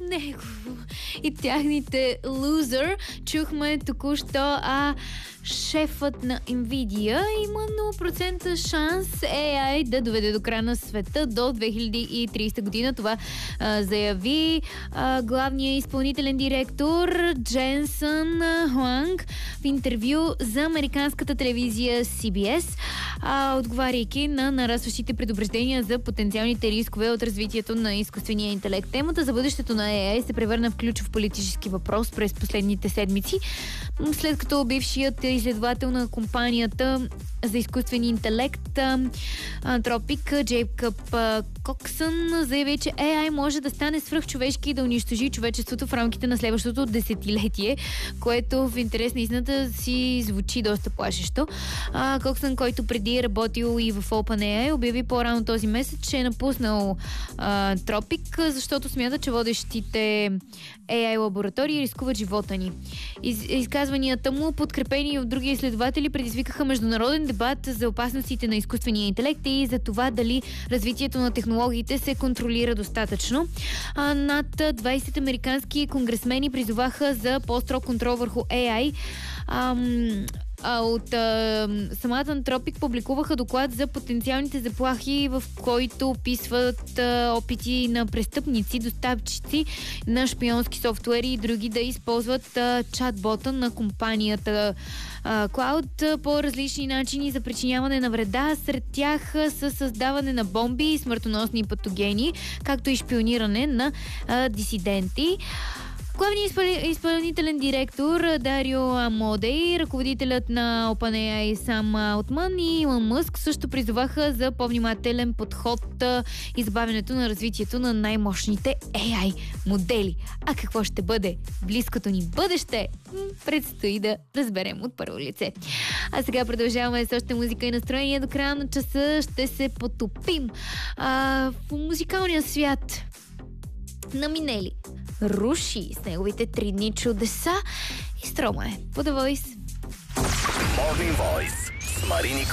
него и тяхните лузър. Чухме току-що шефът на Nvidia има 0% шанс AI да доведе до края на света до 2030 година. Това заяви главният изпълнителен директор Дженсън Хуанг в интервю за американската телевизия CBS, отговаряйки на нарастващите предупреждения за потенциалните рискове от развитието на изкуствения интелект. Темата за бъдещето на AI се превърна в ключов политически въпрос през последните седмици, след като бившият изследовател на компанията за изкуствен интелект Anthropic Джейкъб Коксън заяви, че AI може да стане свръхчовешки и да унищожи човечеството в рамките на следващото десетилетие, което в интерес на истината си звучи доста плашещо. Коксън, който преди е работил и в OpenAI, обяви по-рано този месец, че е напуснал Anthropic, защото смята, че водещите AI лаборатории рискуват живота ни. Изказванията му, подкрепени от други изследователи, предизвикаха международен дебат за опасностите на изкуствения интелект и за това дали развитието на технологиите се контролира достатъчно. Над 20 американски конгресмени призоваха за по-строг контрол върху AI. От самата Anthropic публикуваха доклад за потенциалните заплахи, в който описват опити на престъпници, доставчици на шпионски софтуери и други да използват чат-бота на компанията Cloud по различни начини за причиняване на вреда. Сред тях са създаване на бомби и смъртоносни патогени, както и шпиониране на дисиденти. Главният изпълнителен директор Дарио Модей, ръководителят на OpenAI Сам Алтман и Илон Мъск също призоваха за по-внимателен подход и забавянето на развитието на най-мощните AI модели. А какво ще бъде близкото ни бъдеще? Предстои да разберем от първо лице. А сега продължаваме с още музика и настроение. До края на часа ще се потопим в музикалния свят на Минели. Руши с неговите 3 дни чудеса и Стромае по The Voice. Morning Voice с Марини